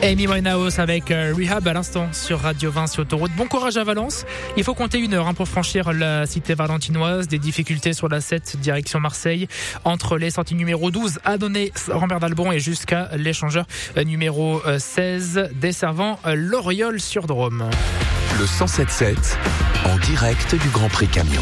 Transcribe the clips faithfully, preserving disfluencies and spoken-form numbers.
Amy Winehouse avec euh, Rehab à l'instant sur Radio vingt sur Autoroute. Bon courage à Valence. Il faut compter une heure hein, pour franchir la cité valentinoise. Des difficultés sur la sept direction Marseille entre les sorties numéro douze Adonné, Rambert d'Albon et jusqu'à l'échangeur euh, numéro euh, seize desservant euh, l'Oriol sur Drôme. Le cent sept sept en direct du Grand Prix Camion.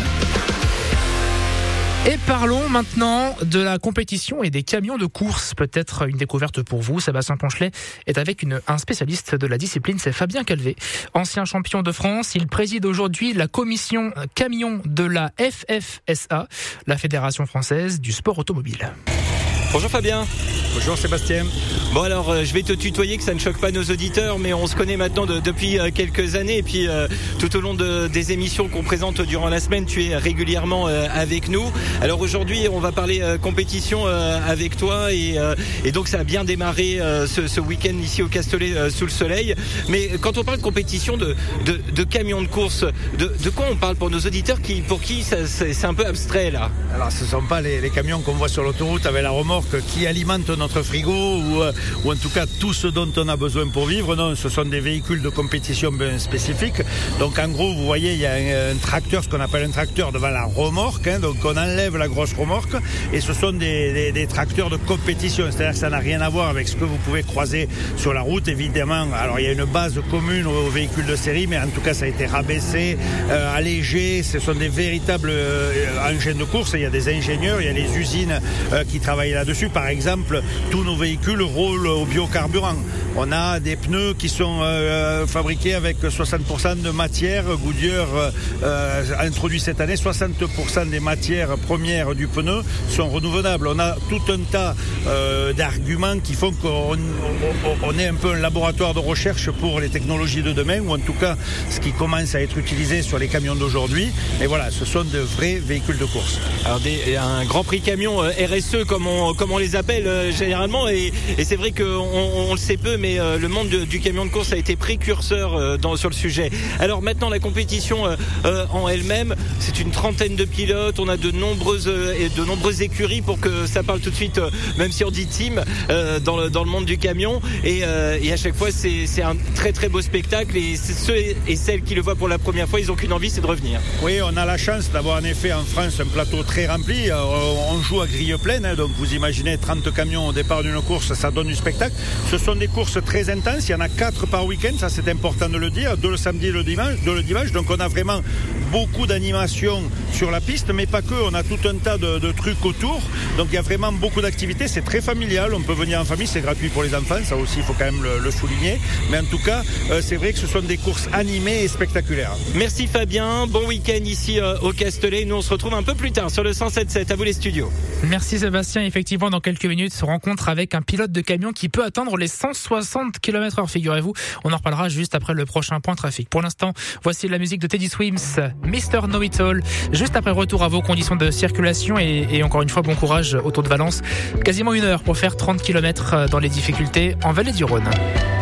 Et parlons maintenant de la compétition et des camions de course. Peut-être une découverte pour vous. Sébastien Ponchelet est avec une, un spécialiste de la discipline, c'est Fabien Calvé. Ancien champion de France, il préside aujourd'hui la commission camion de la F F S A, la Fédération française du sport automobile. Bonjour Fabien. Bonjour Sébastien. Bon alors euh, je vais te tutoyer, que ça ne choque pas nos auditeurs, mais on se connaît maintenant de, depuis euh, quelques années et puis euh, tout au long de, des émissions qu'on présente durant la semaine, tu es régulièrement euh, avec nous. Alors aujourd'hui on va parler euh, compétition euh, avec toi et, euh, et donc ça a bien démarré euh, ce, ce week-end ici au Castellet euh, sous le soleil. Mais quand on parle de compétition de, de, de camions de course, de, de quoi on parle pour nos auditeurs qui, pour qui ça, c'est, c'est un peu abstrait là? Alors ce ne sont pas les, les camions qu'on voit sur l'autoroute avec la remorque qui alimentent notre frigo ou, euh, ou en tout cas tout ce dont on a besoin pour vivre. Non, ce sont des véhicules de compétition bien spécifiques. Donc en gros, vous voyez, il y a un, un tracteur, ce qu'on appelle un tracteur devant la remorque. Hein, donc on enlève la grosse remorque et ce sont des, des, des tracteurs de compétition. C'est-à-dire que ça n'a rien à voir avec ce que vous pouvez croiser sur la route, évidemment. Alors il y a une base commune aux véhicules de série, mais en tout cas ça a été rabaissé, euh, allégé. Ce sont des véritables euh, engins de course. Il y a des ingénieurs, il y a les usines euh, qui travaillent là-dessus. Par exemple, tous nos véhicules roulent au biocarburant. On a des pneus qui sont euh, fabriqués avec soixante pour cent de matière. Goodyear euh, a introduit cette année soixante pour cent des matières premières du pneu sont renouvelables. On a tout un tas euh, d'arguments qui font qu'on on, on est un peu un laboratoire de recherche pour les technologies de demain, ou en tout cas ce qui commence à être utilisé sur les camions d'aujourd'hui. Et voilà, ce sont de vrais véhicules de course. Alors des, un Grand Prix camion euh, R S E comme on, comme on les appelle euh, généralement, et, et c'est vrai qu'on on, on le sait peu, mais euh, le monde de, du camion de course a été précurseur euh, dans, sur le sujet. Alors maintenant la compétition euh, euh, en elle-même, c'est une trentaine de pilotes, on a de nombreuses, euh, de nombreuses écuries pour que ça parle tout de suite, euh, même si on dit team, euh, dans, le, dans le monde du camion, et, euh, et à chaque fois c'est, c'est un très très beau spectacle, et ceux et celles qui le voient pour la première fois, ils n'ont qu'une envie, c'est de revenir. Oui, on a la chance d'avoir en effet en France un plateau très rempli. Euh, on joue à grille pleine, hein, donc vous imaginez trente camions au départ d'une course, ça donne du spectacle. Ce sont des courses très intenses, il y en a quatre par week-end, ça c'est important de le dire, deux le samedi et le dimanche, deux le dimanche, donc on a vraiment beaucoup d'animation sur la piste, mais pas que, on a tout un tas de, de trucs autour, donc il y a vraiment beaucoup d'activités, c'est très familial, on peut venir en famille, c'est gratuit pour les enfants, ça aussi il faut quand même le, le souligner, mais en tout cas euh, c'est vrai que ce sont des courses animées et spectaculaires. Merci Fabien, bon week-end ici euh, au Castellet, nous on se retrouve un peu plus tard sur le cent sept sept, à vous les studios. Merci Sébastien, effectivement dans quelques minutes se rencontre avec un pilote de camion qui peut atteindre les cent soixante kilomètres heure, figurez-vous. On en reparlera juste après le prochain point trafic. Pour l'instant, voici la musique de Teddy Swims, mister Know It All. Juste après, retour à vos conditions de circulation et, et encore une fois, bon courage autour de Valence. Quasiment une heure pour faire trente kilomètres dans les difficultés en Vallée du Rhône.